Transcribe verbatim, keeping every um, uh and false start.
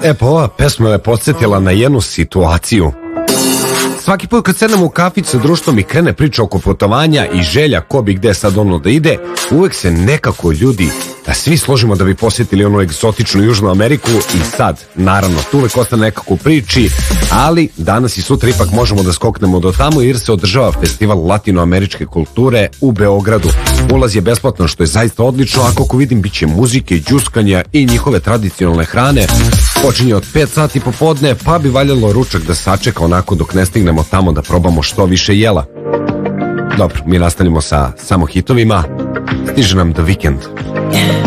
E pa ova pesma me podsjetila na jednu situaciju. Svaki put kad sednem u kafić sa društvom i krene priča oko putovanja i želja ko bi gde sad ono da ide, uvek se nekako ljudi da svi složimo da bi posjetili onu egzotičnu Južnu Ameriku i sad, naravno, tu uvek ostane nekako u priči, ali danas i sutra ipak možemo da skoknemo do tamo jer se održava festival latinoameričke kulture u Beogradu. Ulaz je besplatan, što je zaista odlično, a koliko vidim bit će muzike, đuskanja i njihove tradicionalne hrane. Počinje od pet sati popodne, pa bi valjalo ručak da sačeka onako dok ne stignemo tamo da probamo što više jela. Dobro, mi nastavljamo sa samo hitovima. Stiže nam The Weeknd.